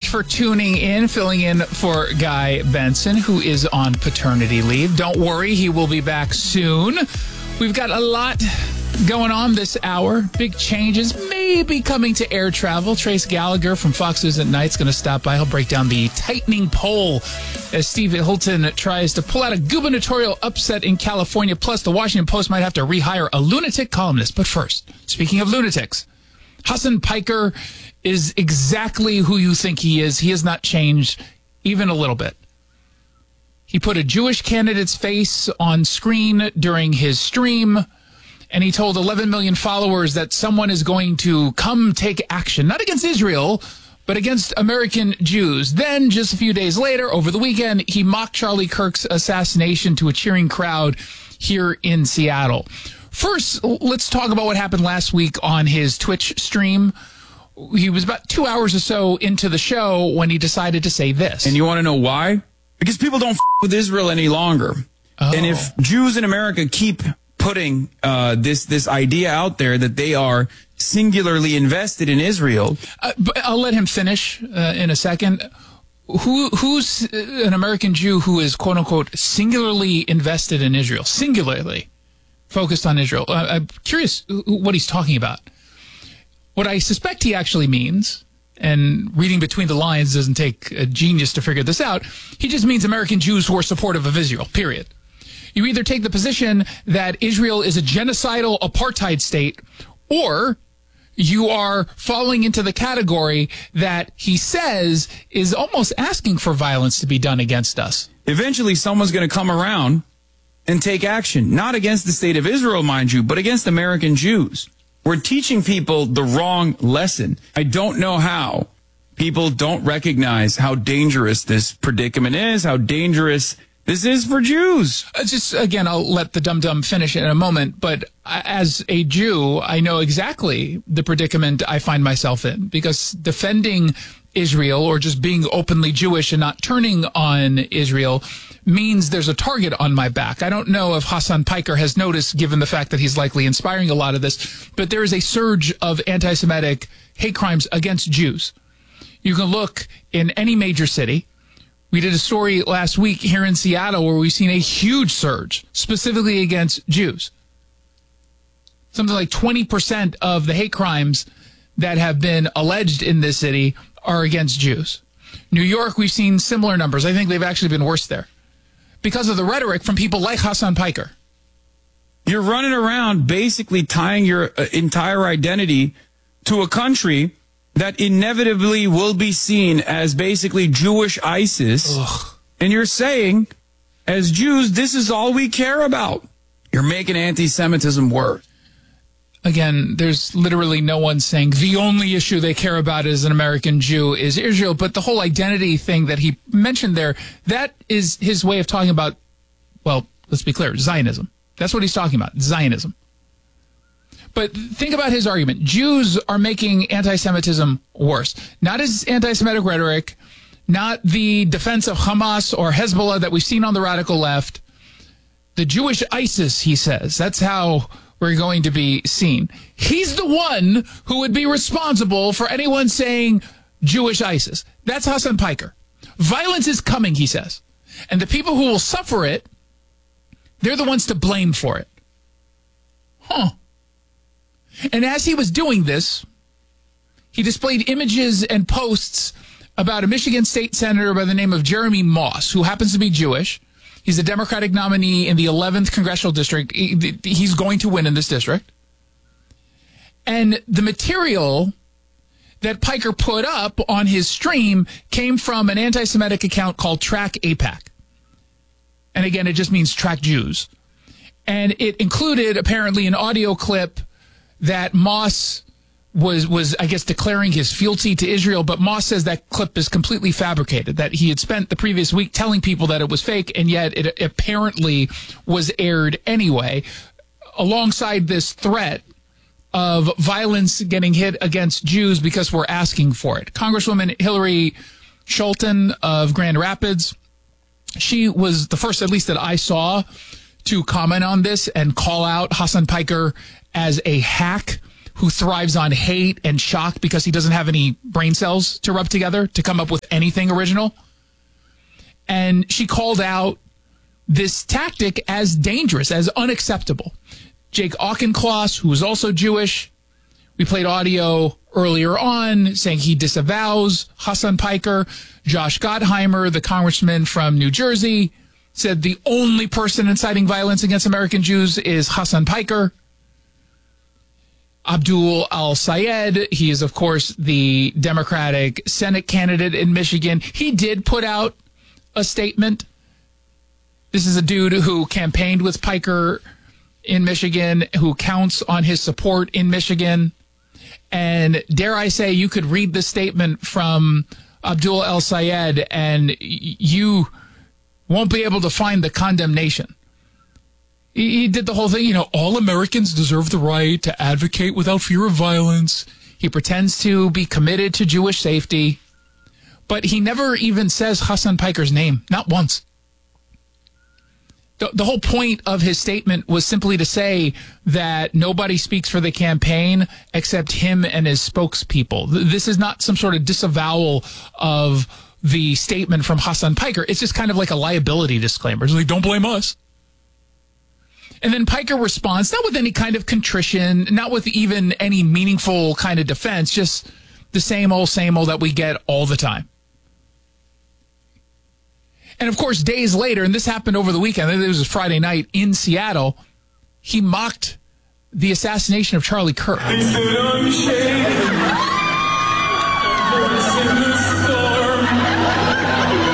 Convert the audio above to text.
for tuning in, filling in for Guy Benson, who is on paternity leave. Don't worry, he will be back soon. We've got a lot going on this hour. Big changes maybe coming to air travel. Trace Gallagher from Fox News at Night is going to stop by. He'll break down the tightening poll as Steve Hilton tries to pull out a gubernatorial upset in California. Plus, the Washington Post might have to rehire a lunatic columnist. But first, speaking of lunatics, Hasan Piker is exactly who you think he is. He has not changed even a little bit. He put a Jewish candidate's face on screen during his stream, and he told 11 million followers that someone is going to come take action, not against Israel, but against American Jews. Then, just a few days later, over the weekend, he mocked Charlie Kirk's assassination to a cheering crowd here in Seattle. First, let's talk about what happened last week on his Twitch stream. He was about 2 hours or so into the show when he decided to say this. And you want to know why? Because people don't with Israel any longer. Oh. And if Jews in America keep putting this idea out there that they are singularly invested in Israel. But I'll let him finish in a second. Who's an American Jew who is, quote unquote, singularly invested in Israel? Singularly focused on Israel. I'm curious what he's talking about. What I suspect he actually means, and reading between the lines doesn't take a genius to figure this out, he just means American Jews who are supportive of Israel, period. You either take the position that Israel is a genocidal apartheid state, or you are falling into the category that he says is almost asking for violence to be done against us. Eventually, someone's going to come around and take action, not against the state of Israel, mind you, but against American Jews. We're teaching people the wrong lesson. I don't know how people don't recognize how dangerous this predicament is, how dangerous this is for Jews. Just, again, I'll let the dum-dum finish in a moment, but as a Jew, I know exactly the predicament I find myself in, because defending Israel or just being openly Jewish and not turning on Israel means there's a target on my back. I don't know if Hasan Piker has noticed, given the fact that he's likely inspiring a lot of this, but there is a surge of anti-Semitic hate crimes against Jews. You can look in any major city. We did a story last week here in Seattle where we've seen a huge surge specifically against Jews. Something like 20% of the hate crimes that have been alleged in this city are against Jews. New York, we've seen similar numbers. I think they've actually been worse there because of the rhetoric from people like Hasan Piker. You're running around basically tying your entire identity to a country that inevitably will be seen as basically Jewish ISIS. Ugh. And you're saying, as Jews, this is all we care about. You're making anti-Semitism worse. Again, there's literally no one saying the only issue they care about as an American Jew is Israel. But the whole identity thing that he mentioned there, that is his way of talking about, well, let's be clear, Zionism. That's what he's talking about, Zionism. But think about his argument. Jews are making anti-Semitism worse. Not his anti-Semitic rhetoric, not the defense of Hamas or Hezbollah that we've seen on the radical left. The Jewish ISIS, he says. That's how we're going to be seen. He's the one who would be responsible for anyone saying Jewish ISIS. That's Hasan Piker. Violence is coming, he says. And the people who will suffer it, they're the ones to blame for it. Huh. And as he was doing this, he displayed images and posts about a Michigan state senator by the name of Jeremy Moss, who happens to be Jewish. He's a Democratic nominee in the 11th Congressional District. He's going to win in this district. And the material that Piker put up on his stream came from an anti-Semitic account called Track AIPAC. And again, it just means Track Jews. And it included apparently an audio clip that Moss was, I guess, declaring his fealty to Israel, but Moss says that clip is completely fabricated, that he had spent the previous week telling people that it was fake, and yet it apparently was aired anyway, alongside this threat of violence getting hit against Jews because we're asking for it. Congresswoman Hillary Scholten of Grand Rapids, she was the first, at least that I saw, to comment on this and call out Hasan Piker as a hack who thrives on hate and shock because he doesn't have any brain cells to rub together to come up with anything original. And she called out this tactic as dangerous, as unacceptable. Jake Auchincloss, who is also Jewish, we played audio earlier on saying he disavows Hassan Piker. Josh Gottheimer, the congressman from New Jersey, said the only person inciting violence against American Jews is Hassan Piker. Abdul Al-Sayed, he is, of course, the Democratic Senate candidate in Michigan. He did put out a statement. This is a dude who campaigned with Piker in Michigan, who counts on his support in Michigan. And dare I say, you could read the statement from Abdul El-Sayed and you won't be able to find the condemnation. He did the whole thing, all Americans deserve the right to advocate without fear of violence. He pretends to be committed to Jewish safety, but he never even says Hassan Piker's name, not once. The whole point of his statement was simply to say that nobody speaks for the campaign except him and his spokespeople. This is not some sort of disavowal of the statement from Hassan Piker. It's just kind of like a liability disclaimer. It's like, don't blame us. And then Piker responds, not with any kind of contrition, not with even any meaningful kind of defense, just the same old that we get all the time. And of course, days later, and this happened over the weekend, it was Friday night in Seattle, he mocked the assassination of Charlie Kirk. He said, I'm shaking, voice in the storm.